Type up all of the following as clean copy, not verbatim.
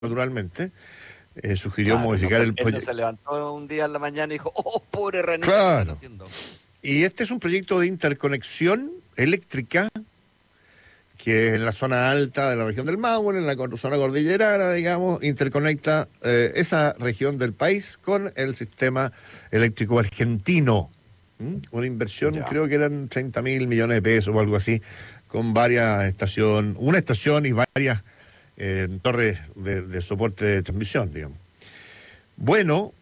naturalmente, sugirió Claro, no modificar fue, el él no proyecto. se levantó un día en la mañana y dijo, oh, pobre ranita, ¿qué están Claro. haciendo? Y este es un proyecto de interconexión eléctrica que en la zona alta de la región del Maule, en la zona cordillerana, digamos, interconecta esa región del país con el sistema eléctrico argentino. Una inversión, Ya. creo que eran 30.000 millones de pesos o algo así, con varias estaciones, una estación y varias torres de soporte de transmisión, digamos. Bueno,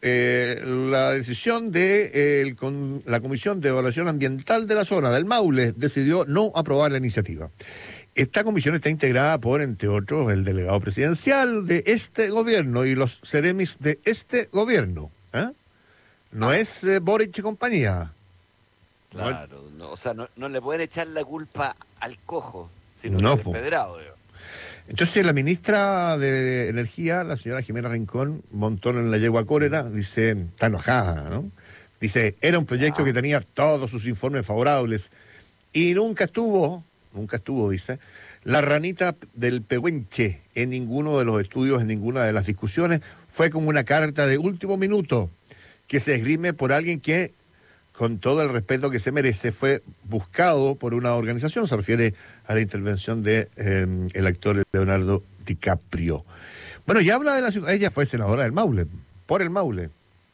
la decisión de la Comisión de Evaluación Ambiental de la zona del Maule decidió no aprobar la iniciativa. Esta comisión está integrada por, entre otros, el delegado presidencial de este gobierno y los seremis de este gobierno. ¿Eh? No Ah, es Boric y compañía. No, claro, no, o sea, no le pueden echar la culpa al cojo, sino que no, al po. empedrado, digo. Entonces la ministra de Energía, la señora Jimena Rincón, montón en la yegua cólera, dice, está enojada, ¿no? Dice, era un proyecto que Ya. tenía todos sus informes favorables y nunca estuvo, dice, la ranita del Pehuenche en ninguno de los estudios, en ninguna de las discusiones, fue como una carta de último minuto que se esgrime por alguien que, con todo el respeto que se merece, fue buscado por una organización. Se refiere a la intervención de el actor Leonardo DiCaprio. Bueno, ya habla de la ciudad. Ella fue senadora del Maule, por el Maule.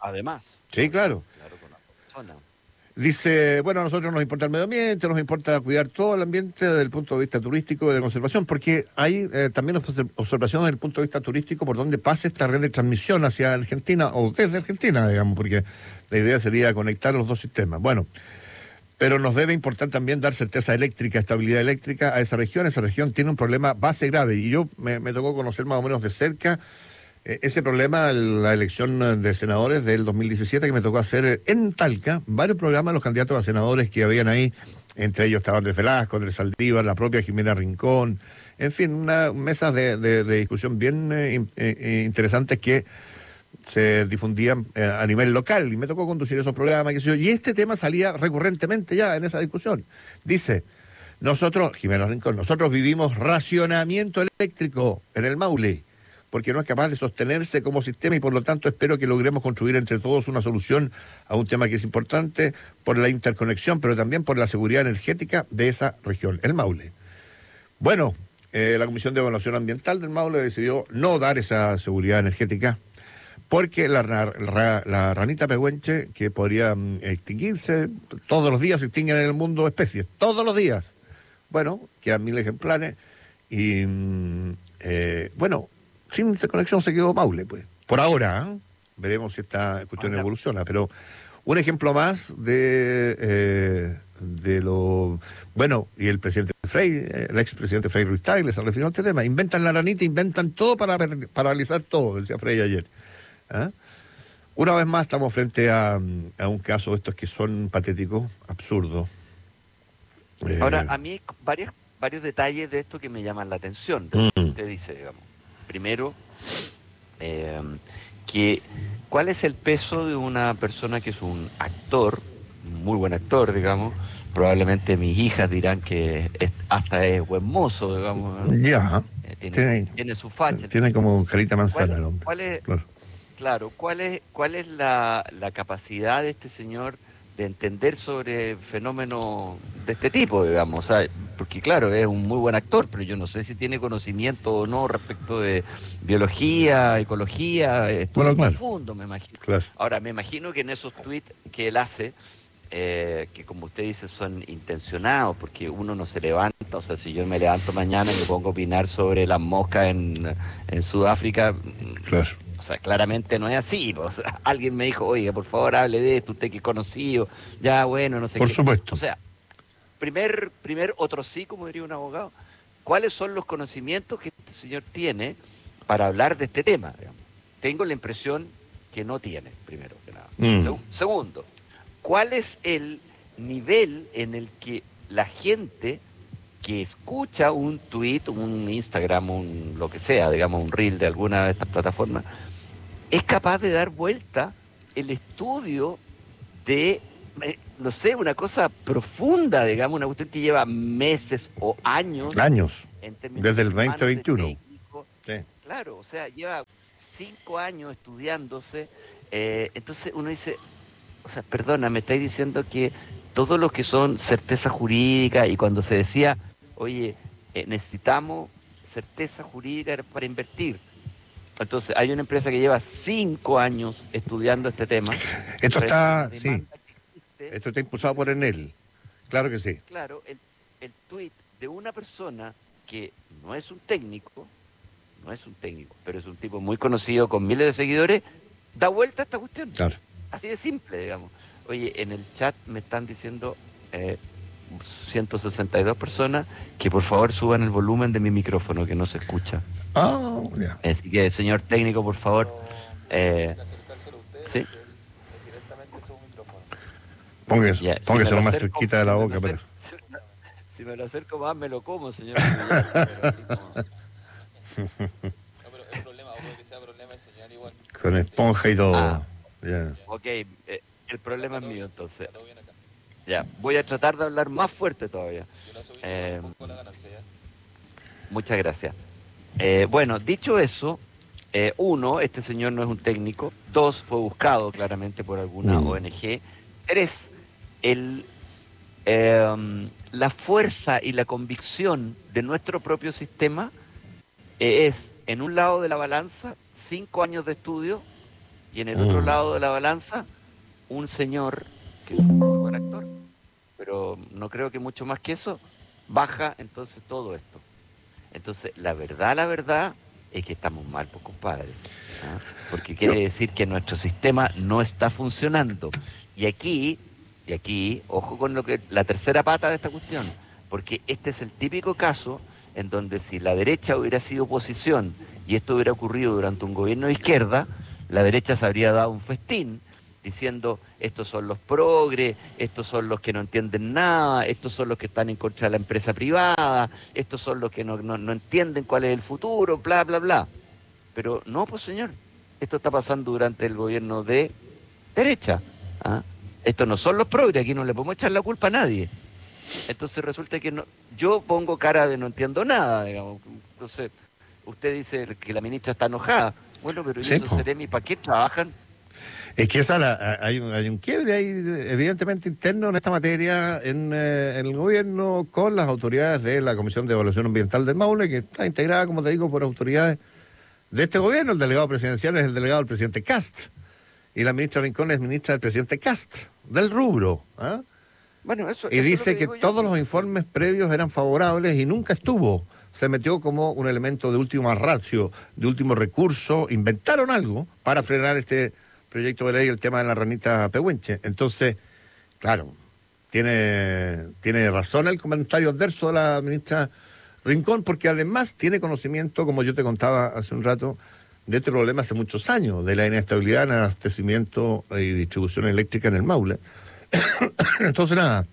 Sí, claro. Además, claro, con la persona. Dice, bueno, a nosotros nos importa el medio ambiente, nos importa cuidar todo el ambiente desde el punto de vista turístico y de conservación, porque hay también observaciones desde el punto de vista turístico por donde pasa esta red de transmisión hacia Argentina o desde Argentina, digamos, porque la idea sería conectar los dos sistemas. Bueno, pero nos debe importar también dar certeza eléctrica, estabilidad eléctrica a esa región. Esa región tiene un problema base grave y yo me tocó conocer más o menos de cerca ese problema, la elección de senadores del 2017 que me tocó hacer en Talca, varios programas de los candidatos a senadores que habían ahí, entre ellos estaba Andrés Velasco, Andrés Saldívar, la propia Jimena Rincón, en fin, unas mesas de discusión bien interesantes que se difundían a nivel local y me tocó conducir esos programas, qué sé yo, y este tema salía recurrentemente ya en esa discusión. Dice, Jimena Rincón, nosotros vivimos racionamiento eléctrico en el Maule porque no es capaz de sostenerse como sistema y por lo tanto espero que logremos construir entre todos una solución a un tema que es importante por la interconexión, pero también por la seguridad energética de esa región, el Maule. Bueno, la Comisión de Evaluación Ambiental del Maule decidió no dar esa seguridad energética porque la ranita pehuenche, que podría extinguirse, todos los días se extinguen en el mundo especies, todos los días. Bueno, quedan 1.000 ejemplares y, bueno, sin interconexión se quedó Maule, pues. Por ahora, ¿eh? Veremos si esta cuestión Ahora, evoluciona, pero un ejemplo más de lo... Bueno, y el presidente Frei, el expresidente Frei Ruiz Tagle se refirió a este tema. Inventan la ranita, inventan todo para paralizar todo, decía Frei ayer. ¿Ah? Una vez más estamos frente a un caso de estos que son patéticos, absurdos. ahora, Eh, a mí hay varios detalles de esto que me llaman la atención, de lo que mm, usted dice, digamos. Primero, eh, que cuál es el peso de una persona que es un actor, un muy buen actor, digamos. Probablemente mis hijas dirán que hasta es buen mozo, digamos, ya, tiene, tiene, tiene su facha. tiene como carita manzana ¿Cuál, el hombre. cuál es, Claro. claro, cuál es la capacidad de este señor de entender sobre fenómenos de este tipo, digamos? O sea, porque claro, es un muy buen actor, pero yo no sé si tiene conocimiento o no respecto de biología, ecología, Bueno, estudios claro, profundos, me imagino. claro. Ahora, me imagino que en esos tweets que él hace, que como usted dice son intencionados, porque uno no se levanta, o sea, si yo me levanto mañana y me pongo a opinar sobre las moscas en Sudáfrica, Claro. o sea, claramente no es así. O sea, alguien me dijo, oiga, por favor, hable de esto, usted que es conocido, ya bueno, no sé Por qué. O supuesto. sea, primer otro sí, como diría un abogado, ¿cuáles son los conocimientos que este señor tiene para hablar de este tema? Digamos? Tengo la impresión que no tiene, primero que nada. Mm. Segundo, ¿cuál es el nivel en el que la gente que escucha un tweet, un Instagram, un lo que sea, digamos, un reel de alguna de estas plataformas, es capaz de dar vuelta el estudio de, no sé, una cosa profunda, digamos, una cuestión que lleva meses o años Años, en términos desde el humanos, 2021. técnicos, Sí. Claro, o sea, lleva 5 años estudiándose, entonces uno dice, o sea, perdona, me estáis diciendo que todo lo que son certeza jurídica y cuando se decía, oye, necesitamos certeza jurídica para invertir. Entonces, hay una empresa que lleva 5 años estudiando este tema, Esto frente a una está, sí, demanda que existe. esto está impulsado por Enel. Claro que sí. Claro, el tuit de una persona que no es un técnico, no es un técnico, pero es un tipo muy conocido con miles de seguidores, da vuelta a esta cuestión. Claro. Así de simple, digamos. Oye, en el chat me están diciendo 162 personas que por favor suban el volumen de mi micrófono, que no se escucha. Ah, ya. Así que, señor técnico, por favor. ¿Sí? Ya, Póngaselo me lo más acerco, cerquita de la si me lo boca, pero. si me lo acerco más, me lo como, señor. Pero así como- Con esponja y todo. Ah, Ya. ok, el problema es mío, entonces. Ya, voy a tratar de hablar más fuerte todavía. Eh, Muchas gracias. Bueno, dicho eso, uno, este señor no es un técnico. Dos, fue buscado claramente por alguna ONG. Tres, el, la fuerza y la convicción de nuestro propio sistema es, en un lado de la balanza, 5 años de estudio, y en el otro lado de la balanza, un señor, que es un muy buen actor, pero no creo que mucho más que eso, baja entonces todo esto. Entonces, la verdad es que estamos mal, pues, compadre. ¿Ah? Porque quiere decir que nuestro sistema no está funcionando. Y aquí, ojo con lo que la tercera pata de esta cuestión, porque este es el típico caso en donde si la derecha hubiera sido oposición y esto hubiera ocurrido durante un gobierno de izquierda, la derecha se habría dado un festín diciendo estos son los progres, estos son los que no entienden nada, estos son los que están en contra de la empresa privada, estos son los que no entienden cuál es el futuro, bla, bla, bla. Pero no, pues señor, esto está pasando durante el gobierno de derecha. ¿Ah? Estos no son los progres, aquí no le podemos echar la culpa a nadie. Entonces resulta que yo pongo cara de no entiendo nada, digamos. Entonces, usted dice que la ministra está enojada. Bueno, pero ¿y Sí, esos po. seremi para qué trabajan? Es que hay un quiebre ahí, evidentemente interno en esta materia en el gobierno con las autoridades de la Comisión de Evaluación Ambiental del Maule, que está integrada, como te digo, por autoridades de este gobierno. El delegado presidencial es el delegado del presidente Cast y la ministra Rincón es ministra del presidente Cast, del rubro. ¿Ah? Bueno, Y eso es lo dice que que digo yo, todos los pues. informes previos eran favorables y nunca estuvo. Se metió como un elemento de última ratio, de último recurso. Inventaron algo para frenar este proyecto de ley, el tema de la ranita pehuenche. Entonces, claro, tiene razón el comentario adverso de la ministra Rincón, porque además tiene conocimiento, como yo te contaba hace un rato, de este problema hace muchos años, de la inestabilidad en el abastecimiento y distribución eléctrica en el Maule. Entonces, nada.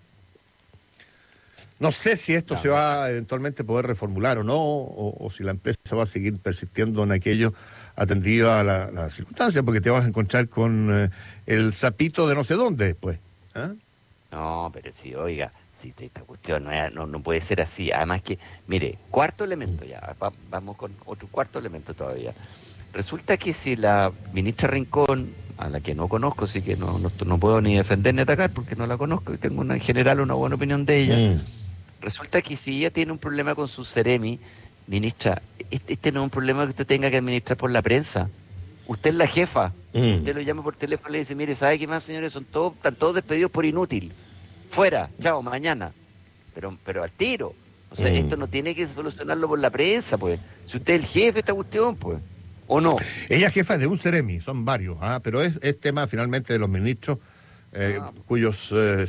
No sé si esto se va a eventualmente poder reformular o no, o si la empresa va a seguir persistiendo en aquello atendido a las circunstancias, porque te vas a encontrar con el sapito de no sé dónde después. ¿Ah? No, pero sí, oiga, sí, esta cuestión no puede ser así. Además que, mire, cuarto elemento ya, vamos con otro cuarto elemento todavía. Resulta que si la ministra Rincón, a la que no conozco, así que no puedo ni defender ni atacar porque no la conozco y tengo en general una buena opinión de ella, resulta que si ella tiene un problema con su Ceremi, ministra, este no es un problema que usted tenga que administrar por la prensa. Usted es la jefa. Usted lo llama por teléfono y le dice, mire, ¿sabe qué más, señores? Están todos despedidos por inútil. Fuera, chao, mañana. Pero al tiro. O sea, esto no tiene que solucionarlo por la prensa, pues. Si usted es el jefe de esta cuestión, pues. ¿O no? Ella es jefa de un Ceremi, son varios, pero es tema finalmente de los ministros cuyos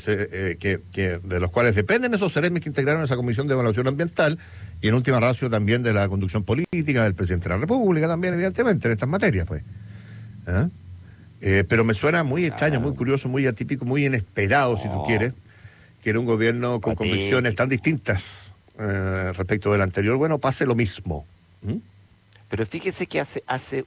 de los cuales dependen esos Ceremis que integraron esa comisión de evaluación ambiental y en última ratio también de la conducción política del presidente de la República también, evidentemente, en estas materias, pues. ¿Ah? Pero me suena muy extraño, muy curioso, muy atípico, muy inesperado, si tú quieres, que en un gobierno con convicciones tan distintas respecto del anterior, bueno, pase lo mismo. Pero fíjese que hace,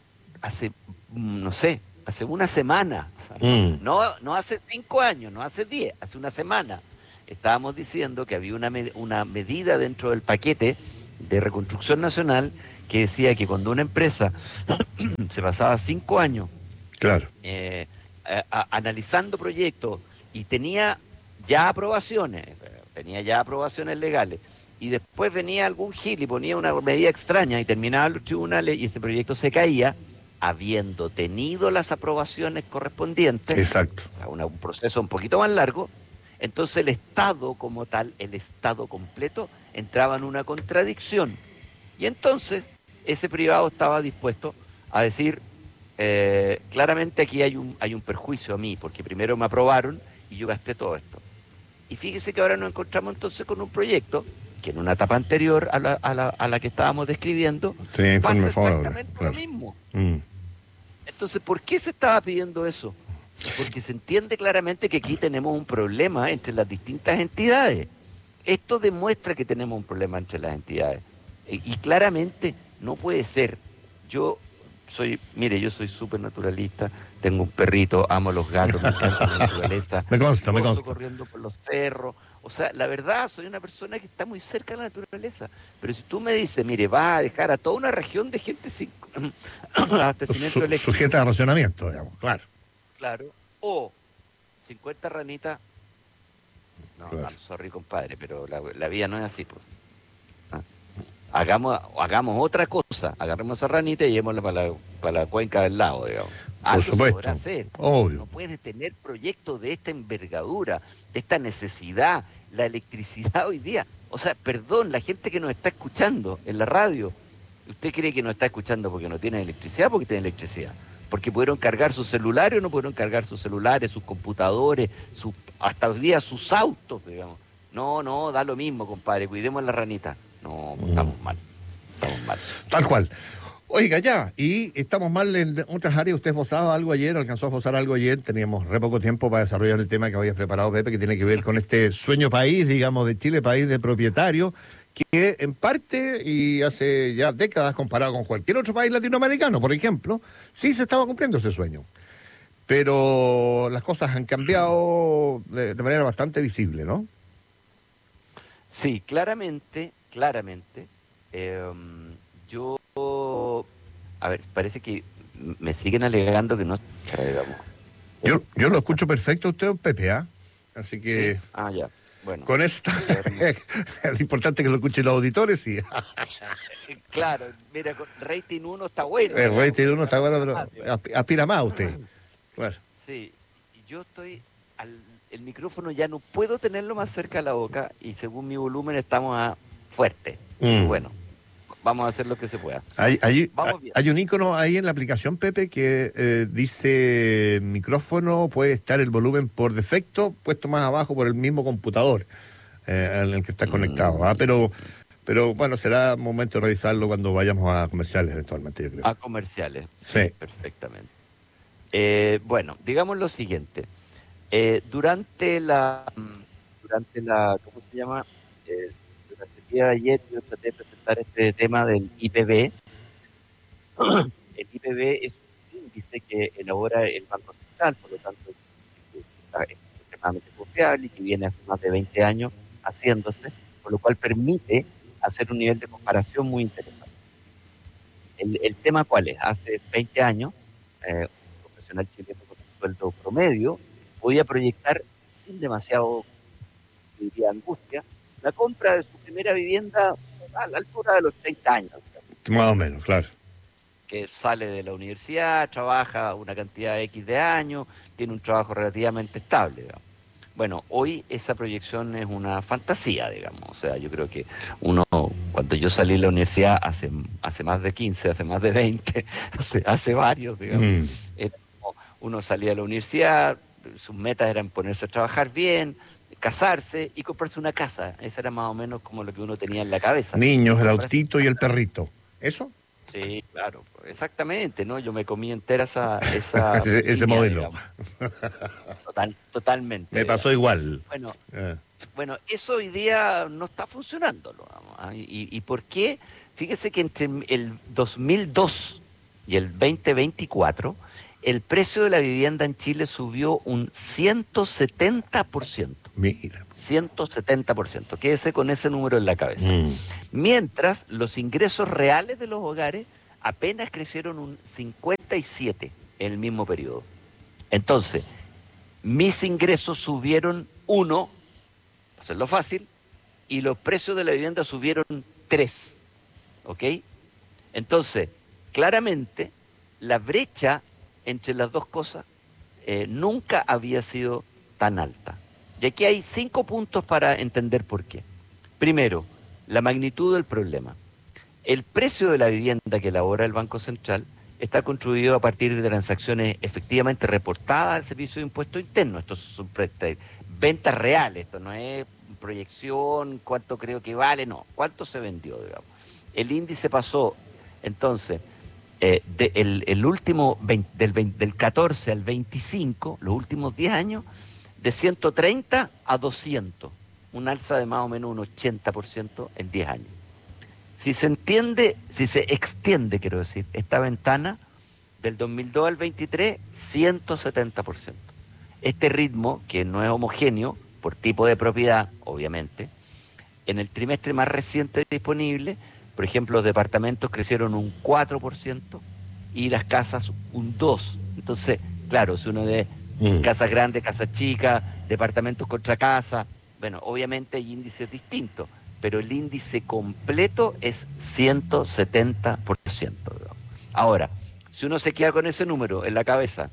no sé, hace una semana, o sea, no hace 5 años, no hace 10, hace una semana, estábamos diciendo que había una medida dentro del paquete de reconstrucción nacional que decía que cuando una empresa se pasaba 5 años Claro. Analizando proyectos y tenía ya aprobaciones, legales, y después venía algún gil y ponía una medida extraña y terminaba los tribunales y ese proyecto se caía, habiendo tenido las aprobaciones correspondientes, Exacto. o sea, un proceso un poquito más largo, entonces el Estado como tal, el Estado completo, entraba en una contradicción. Y entonces ese privado estaba dispuesto a decir, claramente aquí hay un perjuicio a mí, porque primero me aprobaron y yo gasté todo esto. Y fíjese que ahora nos encontramos entonces con un proyecto que en una etapa anterior a la que estábamos describiendo, Tenía pasa informe favorable. exactamente Claro. lo mismo. Mm. Entonces, ¿por qué se estaba pidiendo eso? Porque se entiende claramente que aquí tenemos un problema entre las distintas entidades. Esto demuestra que tenemos un problema entre las entidades. Y claramente no puede ser. Yo soy súper naturalista, tengo un perrito, amo los gatos, me encanta la naturaleza. Me consta. Corriendo por los cerros. O sea, la verdad, soy una persona que está muy cerca de la naturaleza. Pero si tú me dices, mire, vas a dejar a toda una región de gente sin abastecimiento eléctrico. Sujeta a racionamiento, digamos, claro. Claro. O 50 ranitas. No, Claro. sorry, compadre, pero la vida no es así, pues. Hagamos otra cosa, agarremos esa ranita y llevémosla para la cuenca del lago, digamos. Por supuesto, podrá hacer. obvio. No puede tener proyectos de esta envergadura, de esta necesidad, la electricidad hoy día. O sea, perdón, la gente que nos está escuchando en la radio, ¿usted cree que nos está escuchando porque no tiene electricidad o porque tiene electricidad? Porque pudieron cargar sus celulares o no pudieron cargar sus celulares, sus computadores, hasta hoy día sus autos, digamos. No, da lo mismo, compadre, cuidemos la ranita. No, estamos mal. Tal cual. Oiga, ya, y estamos mal en otras áreas. Usted esbozaba algo ayer, alcanzó a esbozar algo ayer. Teníamos re poco tiempo para desarrollar el tema que habías preparado, Pepe, que tiene que ver con este sueño país, digamos, de Chile, país de propietarios, que en parte, y hace ya décadas comparado con cualquier otro país latinoamericano, por ejemplo, sí se estaba cumpliendo ese sueño. Pero las cosas han cambiado de manera bastante visible, ¿no? Sí, claramente, yo, a ver, parece que me siguen alegando que no, digamos. Yo lo escucho perfecto a usted, Pepe, ¿ah? Así que... ¿Sí? Ah, ya, bueno. Con eso es importante que lo escuchen los auditores, sí. Claro, mira, con rating 1 está bueno. El rating 1 está bueno, pero aspira más usted. Claro. Sí, y yo estoy el micrófono ya no puedo tenerlo más cerca de la boca y según mi volumen estamos a fuerte. Bueno, vamos a hacer lo que se pueda. Hay un icono ahí en la aplicación, Pepe, que dice micrófono, puede estar el volumen por defecto, puesto más abajo por el mismo computador en el que está conectado. Pero bueno, será momento de revisarlo cuando vayamos a comerciales eventualmente, yo creo. A comerciales, sí. Perfectamente. Bueno, digamos lo siguiente. Durante la, ¿cómo se llama? Durante el día de ayer yo traté de presentar este tema del IPB. El IPB es un índice que elabora el Banco Central, por lo tanto es extremadamente confiable y que viene hace más de 20 años haciéndose, por lo cual permite hacer un nivel de comparación muy interesante. El tema ¿cuál es? Hace 20 años, un profesional chileno con un sueldo promedio podía proyectar sin demasiado, diría, angustia, la compra de su primera vivienda a la altura de los 30 años. Más o menos, claro. Que sale de la universidad, trabaja una cantidad X de años, tiene un trabajo relativamente estable, digamos. Bueno, hoy esa proyección es una fantasía, digamos. O sea, yo creo que cuando yo salí de la universidad hace más de 15, hace más de 20, hace varios, digamos, uno salía de la universidad, sus metas eran ponerse a trabajar bien, casarse y comprarse una casa. Esa era más o menos como lo que uno tenía en la cabeza. Niños, el autito y el perrito. ¿Eso? Sí, claro, exactamente, ¿no? Yo me comí entera ese línea, modelo. Totalmente. Me pasó igual. Bueno, eso hoy día no está funcionando. ¿Y por qué? Fíjese que entre el 2002 y el 2024, el precio de la vivienda en Chile subió un 170%. Mira. 170%. Quédese con ese número en la cabeza. Mientras los ingresos reales de los hogares apenas crecieron un 57% en el mismo periodo. Entonces, mis ingresos subieron 1, para hacerlo fácil, y los precios de la vivienda subieron 3. ¿Ok? Entonces, claramente, la brecha entre las dos cosas nunca había sido tan alta. Y aquí hay 5 puntos para entender por qué. Primero, la magnitud del problema. El precio de la vivienda que elabora el Banco Central está construido a partir de transacciones efectivamente reportadas al Servicio de Impuesto Interno. Esto son ventas reales, esto no es proyección, cuánto creo que vale, no, cuánto se vendió, digamos. El índice pasó, entonces, el último del 14 al 25, los últimos 10 años, de 130 a 200, un alza de más o menos un 80% en 10 años. Si se extiende, quiero decir, esta ventana, del 2002 al 23, 170%. Este ritmo, que no es homogéneo, por tipo de propiedad, obviamente, en el trimestre más reciente disponible, por ejemplo, los departamentos crecieron un 4% y las casas un 2%. Entonces, claro, si uno ve casas grandes, casas chicas, departamentos contra casa, bueno, obviamente hay índices distintos, pero el índice completo es 170%. Ahora, si uno se queda con ese número en la cabeza,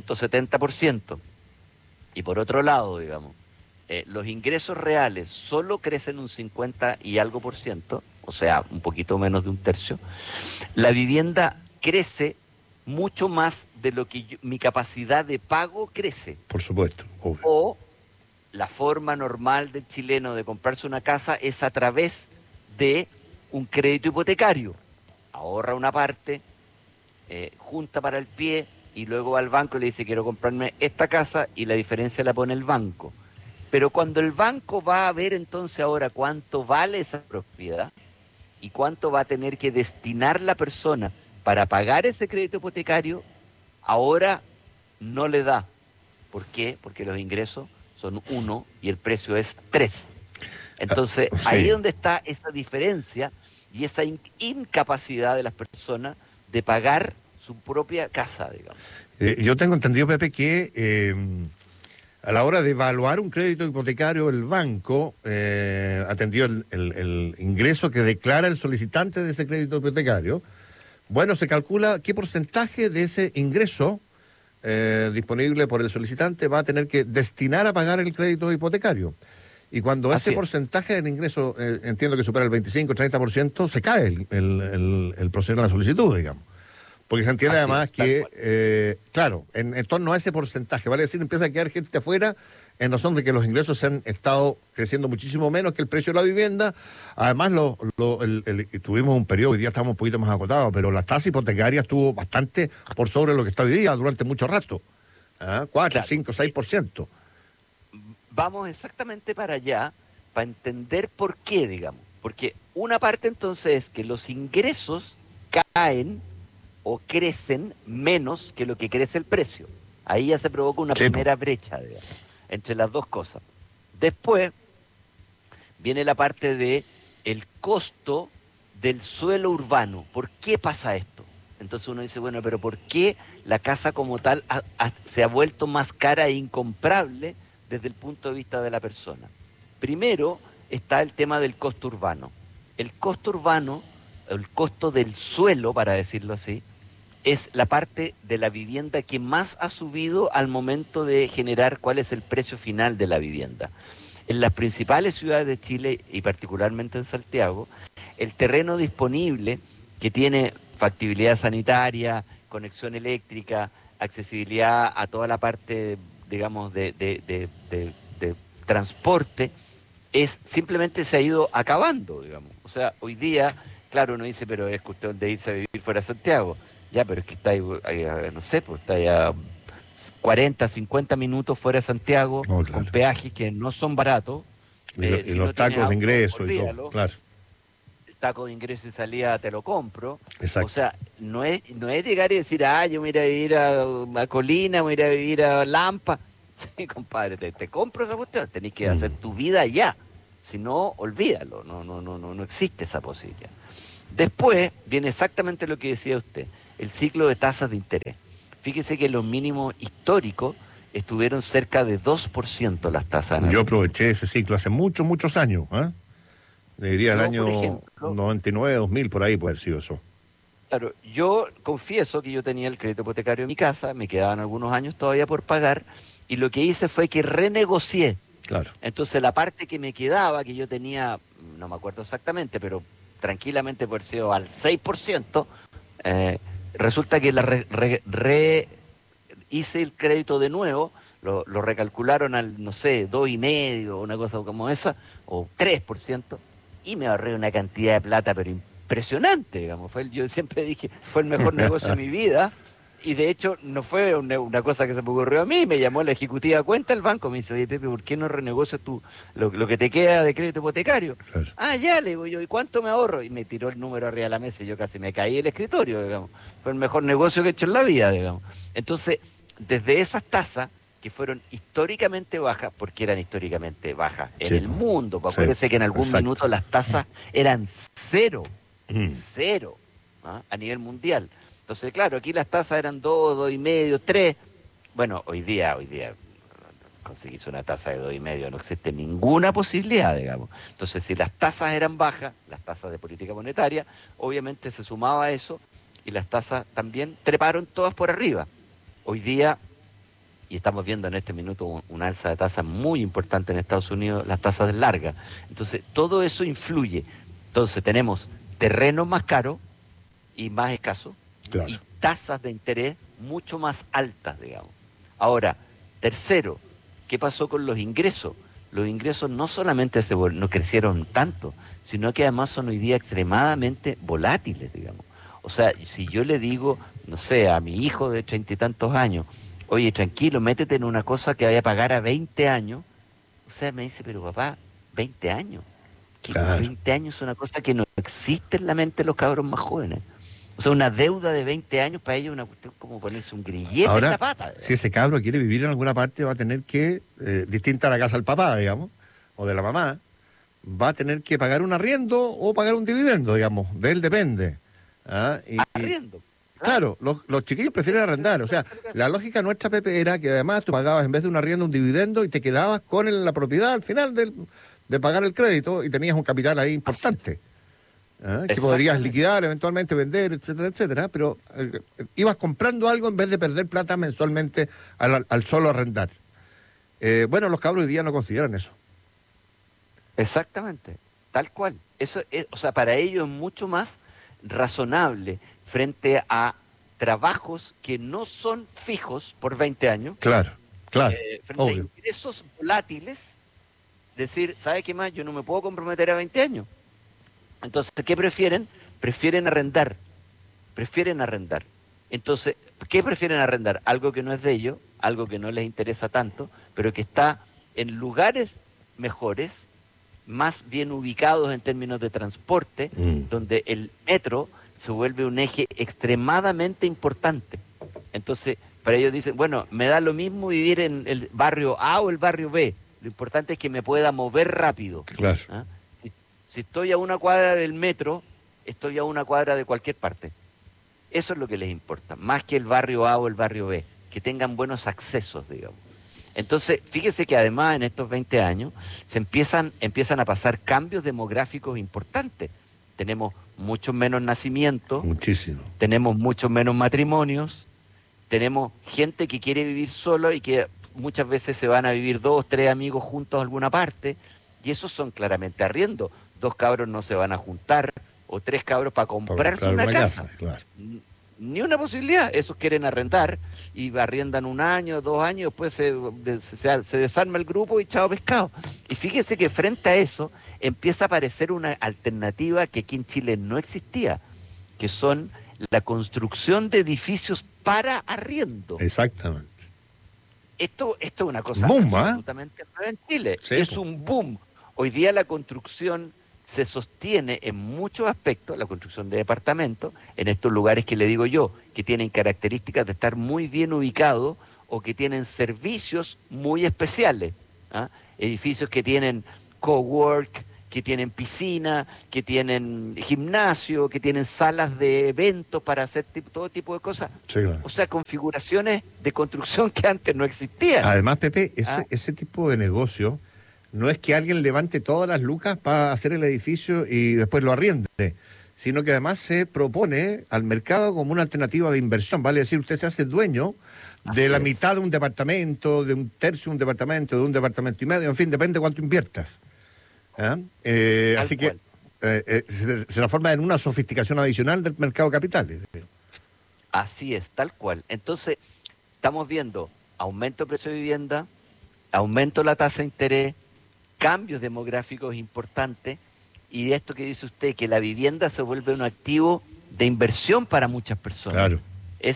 170%, y por otro lado, digamos, los ingresos reales solo crecen un 50 y algo por ciento, o sea, un poquito menos de un tercio, la vivienda crece mucho más de lo que mi capacidad de pago crece. Por supuesto, obvio. O la forma normal del chileno de comprarse una casa es a través de un crédito hipotecario. Ahorra una parte, junta para el pie y luego va al banco y le dice quiero comprarme esta casa y la diferencia la pone el banco. Pero cuando el banco va a ver entonces ahora cuánto vale esa propiedad y cuánto va a tener que destinar la persona para pagar ese crédito hipotecario, ahora no le da. ¿Por qué? Porque los ingresos son 1 y el precio es 3. Entonces, Sí. ahí es donde está esa diferencia y esa incapacidad de las personas de pagar su propia casa, digamos. Yo tengo entendido, Pepe, que a la hora de evaluar un crédito hipotecario, el banco atendió el ingreso que declara el solicitante de ese crédito hipotecario. Bueno, se calcula qué porcentaje de ese ingreso disponible por el solicitante va a tener que destinar a pagar el crédito hipotecario. Y cuando ese porcentaje del ingreso, entiendo que supera el 25-30%, se cae el proceso de la solicitud, digamos. Porque se entiende además que, claro, en torno a ese porcentaje, vale decir, empieza a quedar gente afuera en razón de que los ingresos se han estado creciendo muchísimo menos que el precio de la vivienda. Además, tuvimos un periodo, hoy día estamos un poquito más acotados, pero la tasa hipotecaria estuvo bastante por sobre lo que está hoy día durante mucho rato. 4, 5, 6%. Vamos exactamente para allá, para entender por qué, digamos. Porque una parte entonces es que los ingresos caen o crecen menos que lo que crece el precio. Ahí ya se provoca una primera brecha, digamos, entre las dos cosas. Después viene la parte de el costo del suelo urbano. ¿Por qué pasa esto? Entonces uno dice, bueno, pero ¿por qué la casa como tal se ha vuelto más cara e incomprable desde el punto de vista de la persona? Primero está el tema del costo urbano. El costo urbano, el costo del suelo, para decirlo así, es la parte de la vivienda que más ha subido al momento de generar cuál es el precio final de la vivienda. En las principales ciudades de Chile, y particularmente en Santiago, el terreno disponible, que tiene factibilidad sanitaria, conexión eléctrica, accesibilidad a toda la parte, digamos, de transporte, simplemente se ha ido acabando, digamos. O sea, hoy día, claro, uno dice, pero es cuestión de irse a vivir fuera de Santiago. Ya, pero es que está ahí, no sé, pues está ahí a 40, 50 minutos fuera de Santiago, claro, con peajes que no son baratos. Y los tacos de ingreso y todo, claro. taco de ingreso y salida te lo compro. Exacto. O sea, no es llegar y decir, yo me voy a ir a vivir a Colina, me voy a ir a vivir a Lampa. Sí, compadre, te compro esa cuestión, tenés que hacer tu vida allá. Si no, olvídalo, no existe esa posibilidad. Después viene exactamente lo que decía usted, el ciclo de tasas de interés. Fíjese que los mínimos históricos estuvieron cerca de 2% las tasas en Yo Argentina. aproveché ese ciclo hace muchos, muchos años, ¿eh? Diría el Yo, por año ejemplo, 99, 2000, por ahí puede haber sido eso. claro, yo confieso que yo tenía el crédito hipotecario en mi casa, me quedaban algunos años todavía por pagar, y lo que hice fue que renegocié. Claro. Entonces la parte que me quedaba, que yo tenía, no me acuerdo exactamente, pero tranquilamente por sido al 6%, resulta que hice el crédito de nuevo, lo recalcularon al, no sé, 2,5, una cosa como esa, o 3%, y me ahorré una cantidad de plata, pero impresionante, digamos. Yo siempre dije, fue el mejor negocio de mi vida, y de hecho no fue una cosa que se me ocurrió a mí, me llamó la ejecutiva de cuenta del banco, me dice, oye Pepe, ¿por qué no renegocias tú lo que te queda de crédito hipotecario? Claro. Ya, le digo yo, ¿y cuánto me ahorro? Y me tiró el número arriba de la mesa y yo casi me caí del escritorio, digamos. Fue el mejor negocio que he hecho en la vida, digamos. Entonces, desde esas tasas, que fueron históricamente bajas, porque eran históricamente bajas en el mundo, pues acuérdense que en algún minuto las tasas eran cero, a nivel mundial. Entonces, claro, aquí las tasas eran 2, 2,5, 3. Bueno, hoy día conseguirse una tasa de 2,5 no existe ninguna posibilidad, digamos. Entonces, si las tasas eran bajas, las tasas de política monetaria, obviamente se sumaba a eso y las tasas también treparon todas por arriba. Hoy día, y estamos viendo en este minuto una alza de tasas muy importante en Estados Unidos, las tasas de larga. Entonces, todo eso influye. Entonces, tenemos terrenos más caros y más escasos, Claro. y tasas de interés mucho más altas, digamos. Ahora, tercero, ¿qué pasó con los ingresos? Los ingresos no solamente no crecieron tanto, sino que además son hoy día extremadamente volátiles, digamos. O sea, si yo le digo, no sé, a mi hijo de 30 y tantos años, oye, tranquilo, métete en una cosa que vaya a pagar a 20 años, o sea, me dice, pero papá, 20 años. Que Claro. 20 años es una cosa que no existe en la mente de los cabros más jóvenes. O sea, una deuda de 20 años para ellos es una cuestión como ponerse un grillete en la pata. Ahora, si ese cabro quiere vivir en alguna parte, va a tener que, distinta a la casa del papá, digamos, o de la mamá, va a tener que pagar un arriendo o pagar un dividendo, digamos, de él depende. Arriendo. Claro, los chiquillos prefieren arrendar. O sea, la lógica nuestra, Pepe, era que además tú pagabas en vez de un arriendo un dividendo y te quedabas con la propiedad al final de pagar el crédito y tenías un capital ahí importante. Que podrías liquidar, eventualmente vender, etcétera, etcétera, pero ibas comprando algo en vez de perder plata mensualmente al solo arrendar. Bueno, los cabros hoy día no consideran eso. Exactamente, tal cual. Eso es, o sea, para ellos es mucho más razonable frente a trabajos que no son fijos por 20 años. Claro, frente obvio. a ingresos volátiles, decir, ¿sabe qué más? Yo no me puedo comprometer a 20 años. Entonces, ¿qué prefieren? Prefieren arrendar. Entonces, ¿qué prefieren arrendar? Algo que no es de ellos, algo que no les interesa tanto, pero que está en lugares mejores, más bien ubicados en términos de transporte, donde el metro se vuelve un eje extremadamente importante. Entonces, para ellos dicen, bueno, me da lo mismo vivir en el barrio A o el barrio B, lo importante es que me pueda mover rápido. Claro. Si estoy a una cuadra del metro, estoy a una cuadra de cualquier parte. Eso es lo que les importa, más que el barrio A o el barrio B, que tengan buenos accesos, digamos. Entonces, fíjese que además en estos 20 años se empiezan a pasar cambios demográficos importantes. Tenemos muchos menos nacimientos, Muchísimo. tenemos muchos menos matrimonios, tenemos gente que quiere vivir solo y que muchas veces se van a vivir 2, 3 amigos juntos a alguna parte, y esos son claramente arriendos. 2 cabros no se van a juntar, o 3 cabros para comprarse una casa. Claro. Ni una posibilidad. Esos quieren arrendar y arriendan 1 año, 2 años, después se desarma el grupo y chao pescado. Y fíjese que frente a eso empieza a aparecer una alternativa que aquí en Chile no existía, que son la construcción de edificios para arriendo. Exactamente. Esto es una cosa Boom, absolutamente nueva en Chile. Sí, es un boom. Hoy día la construcción se sostiene en muchos aspectos, la construcción de departamentos, en estos lugares que le digo yo, que tienen características de estar muy bien ubicados o que tienen servicios muy especiales. ¿Ah? Edificios que tienen cowork, que tienen piscina, que tienen gimnasio, que tienen salas de eventos para hacer todo tipo de cosas. Sí, claro. O sea, configuraciones de construcción que antes no existían. Además, Pepe, ¿Ah? ese tipo de negocio no es que alguien levante todas las lucas para hacer el edificio y después lo arriende, sino que además se propone al mercado como una alternativa de inversión. Vale decir, usted se hace dueño de Así la es. mitad de un departamento, de un tercio de un departamento y medio, en fin, depende cuánto inviertas. ¿Ah? Tal Así que cual. se transforma en una sofisticación adicional del mercado de capitales. Así es, tal cual. Entonces, estamos viendo aumento del precio de vivienda, aumento de la tasa de interés, cambios demográficos importantes, y de esto que dice usted, que la vivienda se vuelve un activo de inversión para muchas personas. Claro.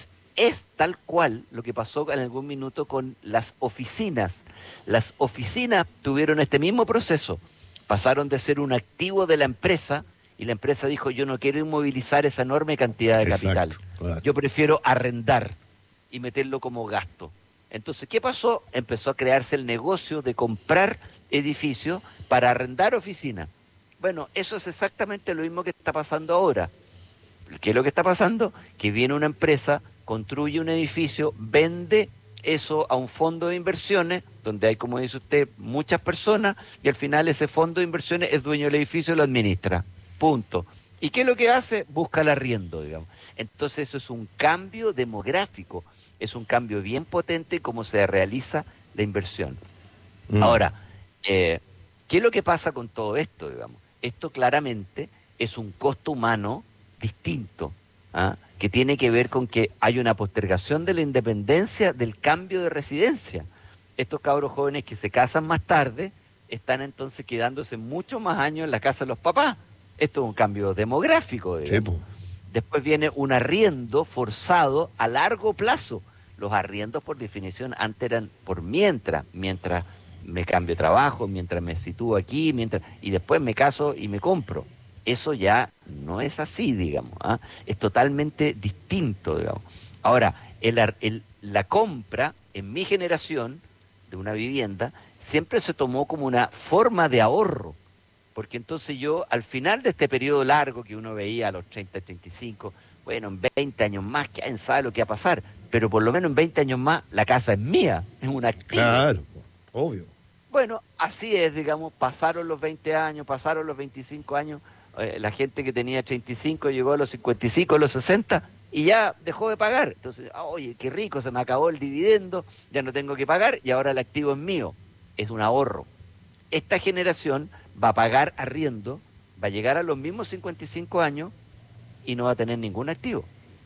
Es tal cual lo que pasó en algún minuto con las oficinas. Las oficinas tuvieron este mismo proceso. Pasaron de ser un activo de la empresa y la empresa dijo, yo no quiero inmovilizar esa enorme cantidad de capital. Exacto. Claro. Yo prefiero arrendar y meterlo como gasto. Entonces, ¿qué pasó? Empezó a crearse el negocio de comprar edificios para arrendar oficinas. Bueno, eso es exactamente lo mismo que está pasando ahora. ¿Qué es lo que está pasando? Que viene una empresa, construye un edificio, vende eso a un fondo de inversiones, donde hay, como dice usted, muchas personas, y al final ese fondo de inversiones es dueño del edificio y lo administra. Punto. ¿Y qué es lo que hace? Busca el arriendo, digamos. Entonces eso es un cambio demográfico, es un cambio bien potente como se realiza la inversión. Ahora, ¿qué es lo que pasa con todo esto, digamos? Esto claramente es un costo humano distinto, ¿ah? Que tiene que ver con que hay una postergación de la independencia del cambio de residencia. Estos cabros jóvenes que se casan más tarde están entonces quedándose muchos más años en la casa de los papás. Esto es un cambio demográfico, Sí, digamos. po. Después viene un arriendo forzado a largo plazo. Los arriendos, por definición, antes eran por mientras me cambio de trabajo, mientras me sitúo aquí, y después me caso y me compro. Eso ya no es así, digamos. ¿Ah? Es totalmente distinto, digamos. Ahora, la compra en mi generación de una vivienda siempre se tomó como una forma de ahorro, porque entonces yo, al final de este periodo largo que uno veía a los 30, 35, bueno, en 20 años más, quién sabe lo que va a pasar, pero por lo menos en 20 años más la casa es mía, es un activo. Claro, po. Obvio. Bueno, así es, digamos, pasaron los 20 años, pasaron los 25 años, la gente que tenía 35 llegó a los 55, a los 60 y ya dejó de pagar. Entonces, oye, qué rico, se me acabó el dividendo, ya no tengo que pagar y ahora el activo es mío, es un ahorro. Esta generación va a pagar arriendo, va a llegar a los mismos 55 años y no va a tener ningún activo.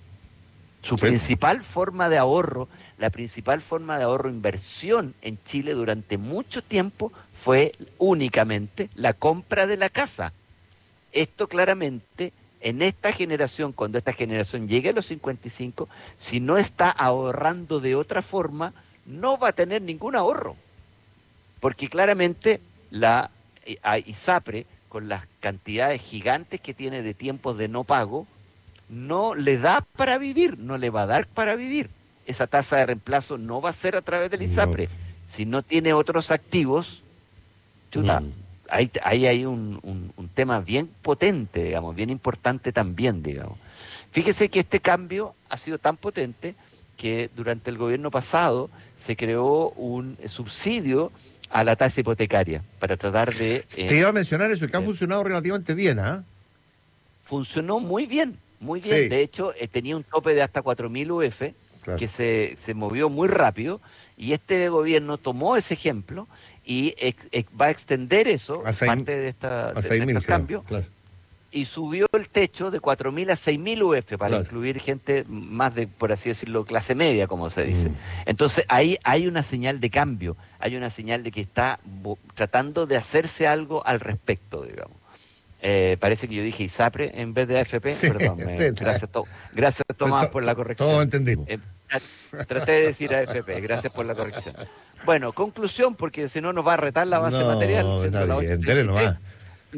Su Sí. principal forma de ahorro, la principal forma de ahorro inversión en Chile durante mucho tiempo fue únicamente la compra de la casa. Esto claramente en esta generación, cuando esta generación llegue a los 55, si no está ahorrando de otra forma, no va a tener ningún ahorro. Porque claramente a ISAPRE, con las cantidades gigantes que tiene de tiempos de no pago, no le da para vivir, no le va a dar para vivir. Esa tasa de reemplazo no va a ser a través del No. ISAPRE. Si no tiene otros activos, chuta, ahí hay un tema bien potente, digamos, bien importante también, digamos. Fíjese que este cambio ha sido tan potente que durante el gobierno pasado se creó un subsidio a la tasa hipotecaria para tratar de... Te iba a mencionar eso, que ha funcionado relativamente bien, ¿ah? funcionó muy bien, muy bien. Sí, De hecho, tenía un tope de hasta 4.000 UF, claro. que se movió muy rápido, y este gobierno tomó ese ejemplo y va a extender eso, A seis- parte de, A de 6.000, estos creo. cambios, Claro. y subió el techo de 4.000 a 6.000 UF para Claro. incluir gente más de, por así decirlo, clase media, como se dice. Mm. Entonces ahí hay una señal de cambio, hay una señal de que está tratando de hacerse algo al respecto, digamos. Parece que yo dije ISAPRE en vez de AFP, Sí, perdón, sí, gracias Tomás por la todos corrección. entendimos. Traté de decir AFP, gracias por la corrección. Bueno, conclusión, porque si no nos va a retar la base material, No, está siendo la bien, dele 8:33. nomás. Lo,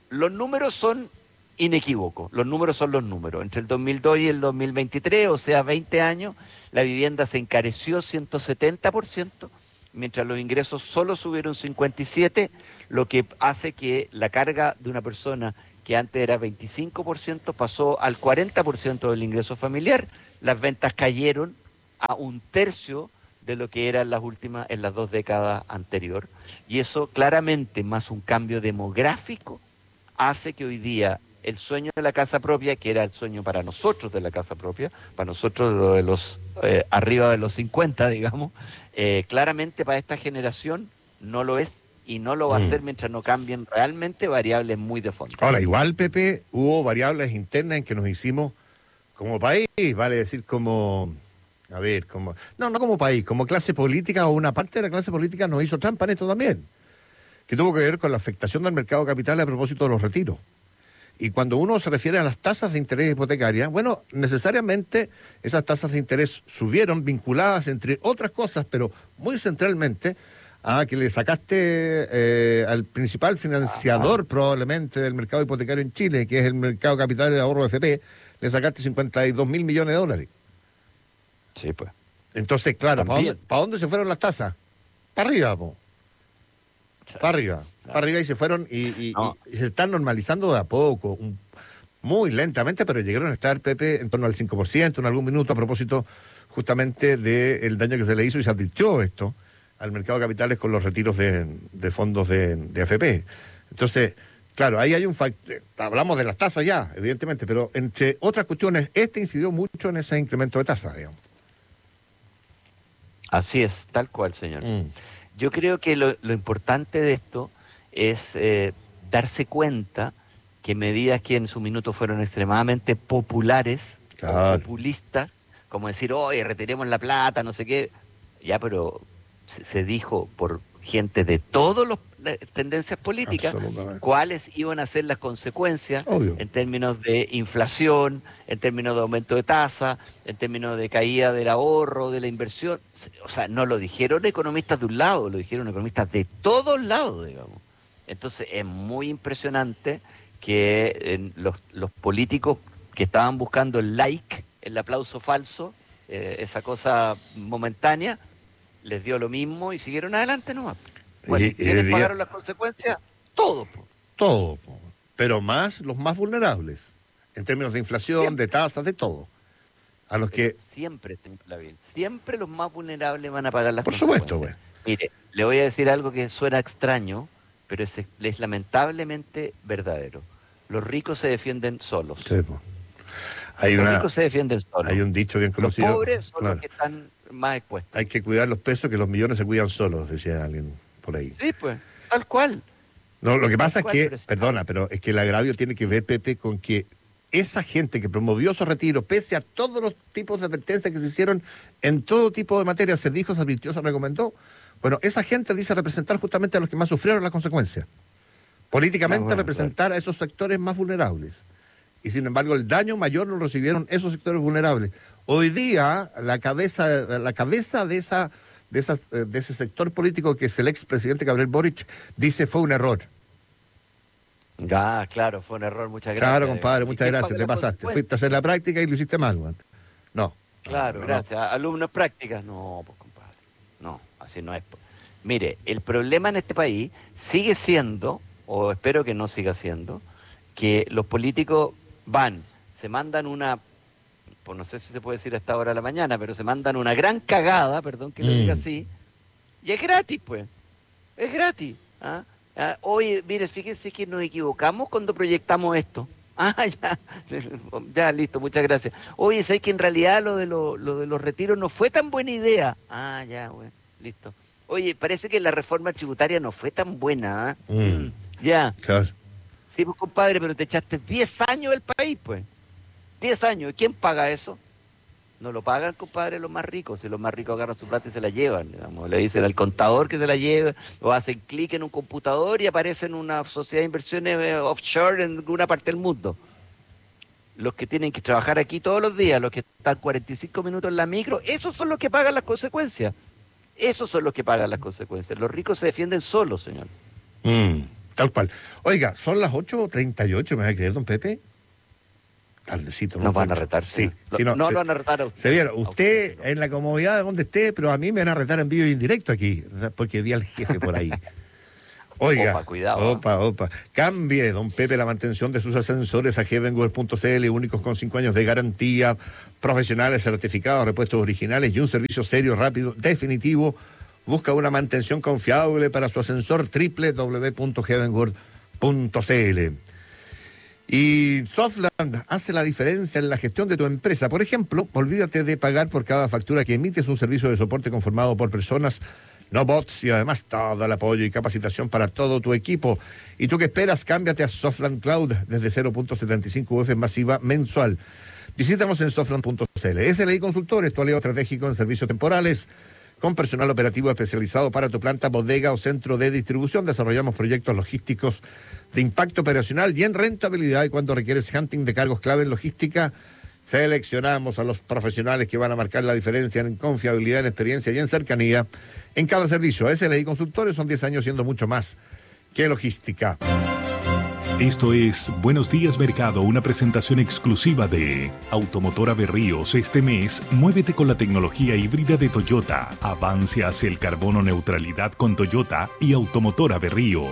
los números son inequívocos, los números son los números. Entre el 2002 y el 2023, o sea, 20 años, la vivienda se encareció 170%, mientras los ingresos solo subieron 57%, lo que hace que la carga de una persona que antes era 25% pasó al 40% del ingreso familiar. Las ventas cayeron a un tercio de lo que eran en las 2 décadas anteriores. Y eso claramente, más un cambio demográfico, hace que hoy día el sueño de la casa propia, que era el sueño para nosotros de la casa propia, para nosotros lo de los arriba de los 50, digamos, claramente para esta generación no lo es y no lo va a ser mientras no cambien realmente variables muy de fondo. Ahora, igual, Pepe, hubo variables internas en que nos hicimos como país, vale decir como... A ver, no como país, como clase política o una parte de la clase política nos hizo trampa en esto también, que tuvo que ver con la afectación del mercado de capitales a propósito de los retiros. Y cuando uno se refiere a las tasas de interés hipotecarias, bueno, necesariamente esas tasas de interés subieron vinculadas, entre otras cosas, pero muy centralmente, a que le sacaste al principal financiador probablemente del mercado hipotecario en Chile, que es el mercado de capitales de ahorro FP, le sacaste 52.000 millones de dólares. Sí, pues. Entonces, claro, ¿para dónde se fueron las tasas? Para arriba, po. Para arriba. Para arriba y se fueron y se están normalizando de a poco, muy lentamente, pero llegaron a estar, Pepe, en torno al 5% en algún minuto a propósito justamente del daño que se le hizo y se advirtió esto al mercado de capitales con los retiros de fondos de AFP. Entonces, claro, ahí hay un factor, hablamos de las tasas ya, evidentemente, pero entre otras cuestiones, incidió mucho en ese incremento de tasas, digamos. Así es, tal cual, señor. Yo creo que lo importante de esto es darse cuenta que medidas que en su minuto fueron extremadamente populares, claro, populistas, como decir, oye, retiremos la plata, no sé qué, ya, pero se dijo por gente de todas las tendencias políticas cuáles iban a ser las consecuencias. Obvio. En términos de inflación, en términos de aumento de tasa, en términos de caída del ahorro, de la inversión. O sea, no lo dijeron economistas de un lado, lo dijeron economistas de todos lados, digamos. Entonces es muy impresionante que los políticos que estaban buscando el like, el aplauso falso, esa cosa momentánea, les dio lo mismo y siguieron adelante nomás. Bueno, ¿quiénes pagaron las consecuencias? Todos. Todos, pero más los más vulnerables, en términos de inflación, de tasas, de todo. A los que... Siempre los más vulnerables van a pagar las consecuencias. Por supuesto, güey. Mire, le voy a decir algo que suena extraño, pero es lamentablemente verdadero. Los ricos se defienden solos. Sí, pues. Los ricos se defienden solos. Hay un dicho bien conocido. Los pobres son los que están más expuestos. Hay que cuidar los pesos, que los millones se cuidan solos, decía alguien por ahí. Sí, pues, tal cual. No, lo que pasa es que, perdona, pero es que el agravio tiene que ver, Pepe, con que esa gente que promovió esos retiros, pese a todos los tipos de advertencias que se hicieron en todo tipo de materia, se dijo, se advirtió, se recomendó, bueno, esa gente dice representar justamente a los que más sufrieron las consecuencias. Políticamente representar a esos sectores más vulnerables. Y sin embargo el daño mayor lo recibieron esos sectores vulnerables. Hoy día la cabeza de ese sector político, que es el expresidente Gabriel Boric, dice fue un error. Ah, claro, fue un error, muchas gracias. Claro, compadre, muchas gracias, te pasaste. Fuiste a hacer la práctica y lo hiciste mal, man. No. Claro, gracias. Alumnos prácticas, no, pues compadre. No, así no es. Mire, el problema en este país sigue siendo, o espero que no siga siendo, que los políticos se mandan una, pues no sé si se puede decir a esta hora de la mañana, pero se mandan una gran cagada, perdón que lo diga así, y es gratis, pues. Es gratis. Oye, mire, fíjense que nos equivocamos cuando proyectamos esto. Ya, listo, muchas gracias. Oye, ¿sabes que en realidad lo de los retiros no fue tan buena idea? Ya, güey, listo. Oye, parece que la reforma tributaria no fue tan buena, Ya. Claro. Sí, pues, compadre, pero te echaste 10 años del país, pues. 10 años. ¿Y quién paga eso? No lo pagan, compadre, los más ricos. Si los más ricos agarran su plata y se la llevan, digamos. Le dicen al contador que se la lleve, o hacen clic en un computador y aparece en una sociedad de inversiones offshore en alguna parte del mundo. Los que tienen que trabajar aquí todos los días, los que están 45 minutos en la micro, esos son los que pagan las consecuencias. Esos son los que pagan las consecuencias. Los ricos se defienden solos, señor. Tal cual. Oiga, son las 8:38, ¿me va a creer, don Pepe? Tardecito. Nos van a retar. Sí. No lo van a retar a usted. Se vieron, usted en la comodidad de donde esté, pero a mí me van a retar en vivo y en directo aquí, porque vi al jefe por ahí. Oiga, opa, cuidado. Opa. Cambie, don Pepe, la mantención de sus ascensores a heavenworld.cl, únicos con 5 años de garantía, profesionales certificados, repuestos originales y un servicio serio, rápido, definitivo. Busca una mantención confiable para su ascensor, www.heavenworld.cl. Y Softland hace la diferencia en la gestión de tu empresa. Por ejemplo, olvídate de pagar por cada factura que emites, un servicio de soporte conformado por personas, no bots, y además todo el apoyo y capacitación para todo tu equipo. ¿Y tú qué esperas? Cámbiate a Softland Cloud desde 0.75 UF masiva mensual. Visítanos en softland.cl. SLI Consultores, tu aliado estratégico en servicios temporales, con personal operativo especializado para tu planta, bodega o centro de distribución. Desarrollamos proyectos logísticos de impacto operacional y en rentabilidad. Y cuando requieres hunting de cargos clave en logística, seleccionamos a los profesionales que van a marcar la diferencia en confiabilidad, en experiencia y en cercanía en cada servicio. SLI Consultores, son 10 años siendo mucho más que logística. Esto es Buenos Días Mercado, una presentación exclusiva de Automotora Berríos. Este mes, muévete con la tecnología híbrida de Toyota. Avance hacia el carbono neutralidad con Toyota y Automotora Berrío.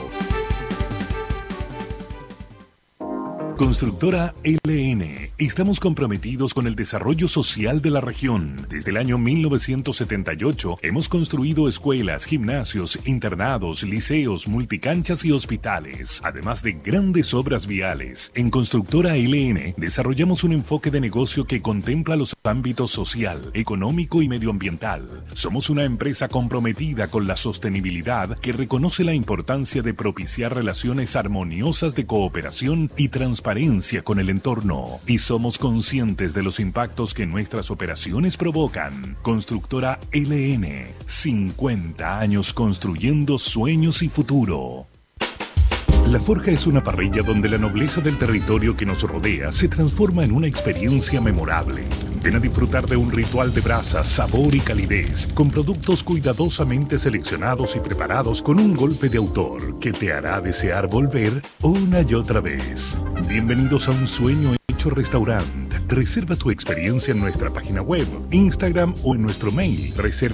Constructora LN. Estamos comprometidos con el desarrollo social de la región. Desde el año 1978 hemos construido escuelas, gimnasios, internados, liceos, multicanchas y hospitales, además de grandes obras viales. En Constructora LN desarrollamos un enfoque de negocio que contempla los ámbitos social, económico y medioambiental. Somos una empresa comprometida con la sostenibilidad que reconoce la importancia de propiciar relaciones armoniosas de cooperación y transparencia con el entorno, y somos conscientes de los impactos que nuestras operaciones provocan. Constructora LN, 50 años construyendo sueños y futuro. La Forja es una parrilla donde la nobleza del territorio que nos rodea se transforma en una experiencia memorable. Ven a disfrutar de un ritual de brasa, sabor y calidez, con productos cuidadosamente seleccionados y preparados con un golpe de autor que te hará desear volver una y otra vez. Bienvenidos a un sueño hecho restaurante. Reserva tu experiencia en nuestra página web, Instagram o en nuestro mail,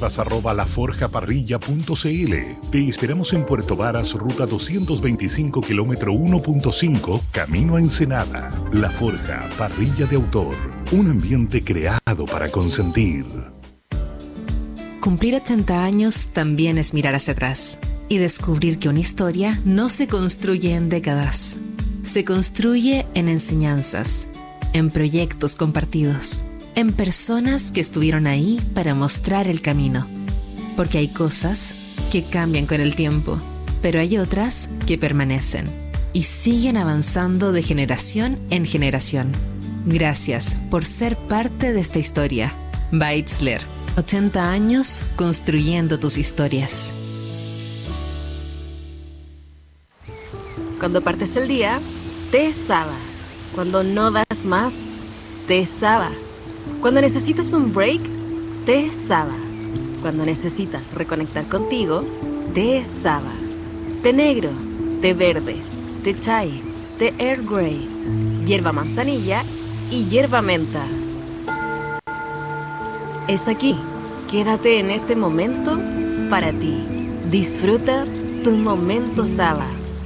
reservas@laforjaparrilla.cl. Te esperamos en Puerto Varas, ruta 225, kilómetro 1.5, camino a Ensenada. La Forja, parrilla de autor. Un ambiente creado para consentir. Cumplir 80 años también es mirar hacia atrás y descubrir que una historia no se construye en décadas. Se construye en enseñanzas, en proyectos compartidos, en personas que estuvieron ahí para mostrar el camino. Porque hay cosas que cambian con el tiempo, pero hay otras que permanecen y siguen avanzando de generación en generación. Gracias por ser parte de esta historia. Beitzler, 80 años construyendo tus historias. Cuando partes el día, té Saba. Cuando no das más, té Saba. Cuando necesitas un break, té Saba. Cuando necesitas reconectar contigo, té Saba. Té negro, té verde, té chai, té Earl Grey, hierba manzanilla y hierba menta. Es aquí. Quédate en este momento para ti. Disfruta tu momento Saba.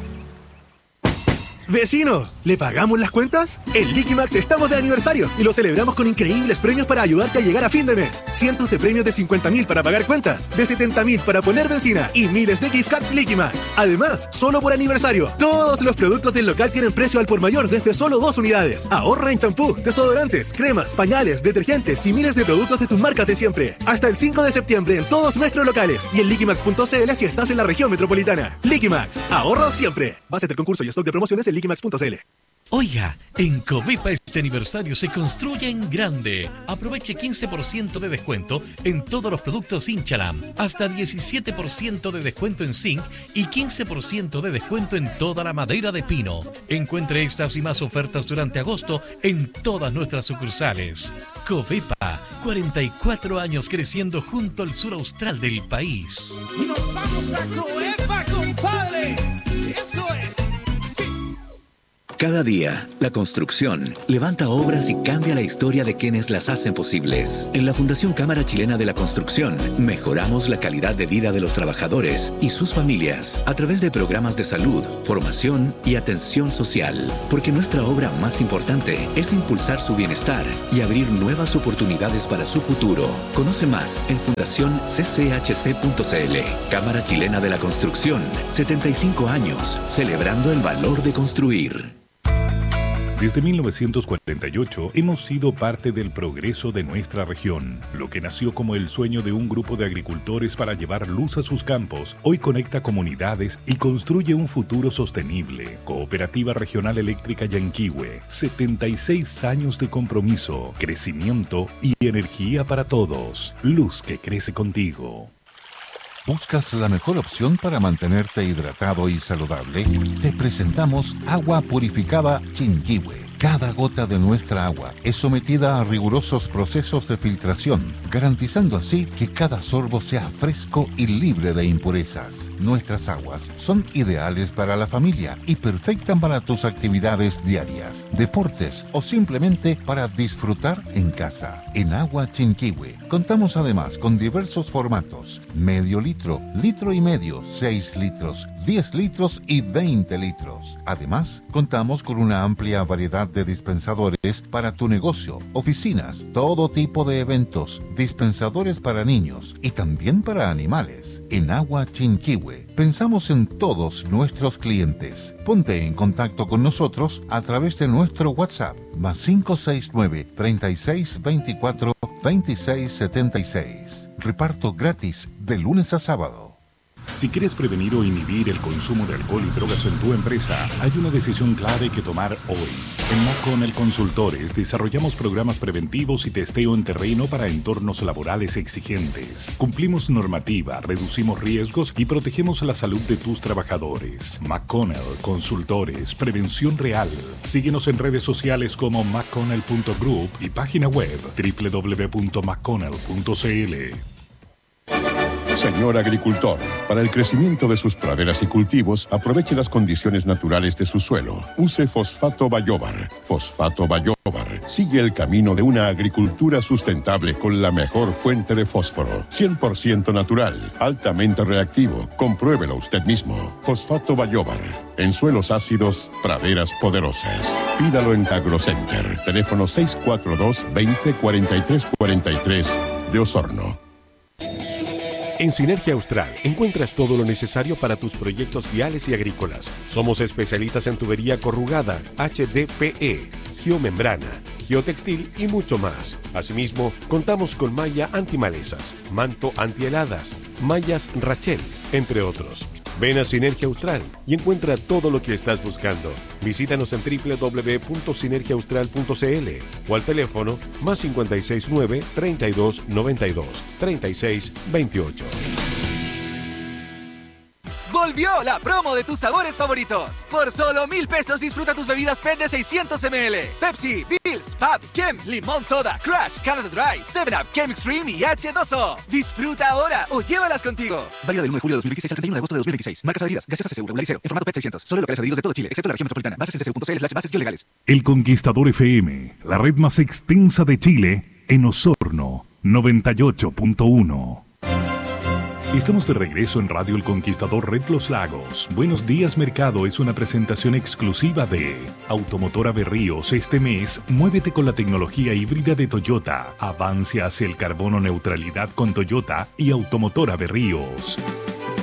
¡Vecino! ¿Le pagamos las cuentas? En Liquimax estamos de aniversario y lo celebramos con increíbles premios para ayudarte a llegar a fin de mes. Cientos de premios de 50.000 para pagar cuentas, de 70.000 para poner benzina y miles de gift cards Liquimax. Además, solo por aniversario, todos los productos del local tienen precio al por mayor desde solo 2 unidades. Ahorra en champú, desodorantes, cremas, pañales, detergentes y miles de productos de tus marcas de siempre. Hasta el 5 de septiembre en todos nuestros locales y en liquimax.cl si estás en la región metropolitana. Liquimax, ahorro siempre. Base del concurso y stock de promociones en liquimax.cl. Oiga, en Covepa este aniversario se construye en grande. Aproveche 15% de descuento en todos los productos Inchalam, hasta 17% de descuento en zinc y 15% de descuento en toda la madera de pino. Encuentre estas y más ofertas durante agosto en todas nuestras sucursales. Covepa, 44 años creciendo junto al sur austral del país. ¡Nos vamos a Covepa, compadre! ¡Eso es! ¡Sí! Cada día, la construcción levanta obras y cambia la historia de quienes las hacen posibles. En la Fundación Cámara Chilena de la Construcción, mejoramos la calidad de vida de los trabajadores y sus familias a través de programas de salud, formación y atención social. Porque nuestra obra más importante es impulsar su bienestar y abrir nuevas oportunidades para su futuro. Conoce más en fundacioncchc.cl. Cámara Chilena de la Construcción, 75 años, celebrando el valor de construir. Desde 1948 hemos sido parte del progreso de nuestra región. Lo que nació como el sueño de un grupo de agricultores para llevar luz a sus campos, hoy conecta comunidades y construye un futuro sostenible. Cooperativa Regional Eléctrica Yanquihue, 76 años de compromiso, crecimiento y energía para todos. Luz que crece contigo. ¿Buscas la mejor opción para mantenerte hidratado y saludable? Te presentamos Agua Purificada Chinquihue. Cada gota de nuestra agua es sometida a rigurosos procesos de filtración, garantizando así que cada sorbo sea fresco y libre de impurezas. Nuestras aguas son ideales para la familia y perfectas para tus actividades diarias, deportes o simplemente para disfrutar en casa. En Agua Chinquihue contamos además con diversos formatos: medio litro, litro y medio, 6 litros, 10 litros y 20 litros. Además, contamos con una amplia variedad de dispensadores para tu negocio, oficinas, todo tipo de eventos, dispensadores para niños y también para animales. En Agua Chinquihue pensamos en todos nuestros clientes. Ponte en contacto con nosotros a través de nuestro WhatsApp +569 36 24 26 76. Reparto gratis de lunes a sábado. Si quieres prevenir o inhibir el consumo de alcohol y drogas en tu empresa, hay una decisión clave que tomar hoy. En McConnell Consultores desarrollamos programas preventivos y testeo en terreno para entornos laborales exigentes. Cumplimos normativa, reducimos riesgos y protegemos la salud de tus trabajadores. McConnell Consultores, prevención real. Síguenos en redes sociales como mcconnell.group y página web www.mcconnell.cl. Señor agricultor, para el crecimiento de sus praderas y cultivos, aproveche las condiciones naturales de su suelo. Use Fosfato Bayóvar. Fosfato Bayóvar sigue el camino de una agricultura sustentable con la mejor fuente de fósforo. 100% natural, altamente reactivo. Compruébelo usted mismo. Fosfato Bayóvar. En suelos ácidos, praderas poderosas. Pídalo en AgroCenter. Teléfono 642 20 43 43 de Osorno. En Sinergia Austral encuentras todo lo necesario para tus proyectos viales y agrícolas. Somos especialistas en tubería corrugada, HDPE, geomembrana, geotextil y mucho más. Asimismo, contamos con malla antimalezas, manto antiheladas, mallas Rachel, entre otros. Ven a Sinergia Austral y encuentra todo lo que estás buscando. Visítanos en www.sinergiaaustral.cl o al teléfono +569 32 92 36 28. Volvió la promo de tus sabores favoritos. Por solo 1,000 pesos disfruta tus bebidas PET de 600 ml. Pepsi, Bills, Pab, Kem, Limón Soda, Crush, Canada Dry, 7up, Kem Extreme y H2O. Disfruta ahora o llévalas contigo. Válido del 1 de julio de 2016 al 31 de agosto de 2016. Marcas adheridas. Gaseosa CCU, regular liceo, en formato PET 600. Solo locales adheridos de todo Chile, excepto la región metropolitana. Bases CCU.cl/bases-legales. El Conquistador FM, la red más extensa de Chile, en Osorno, 98.1. Estamos de regreso en Radio El Conquistador Red Los Lagos. Buenos días Mercado es una presentación exclusiva de Automotora Berríos. Este mes, muévete con la tecnología híbrida de Toyota. Avance hacia el carbono neutralidad con Toyota y Automotora Berríos.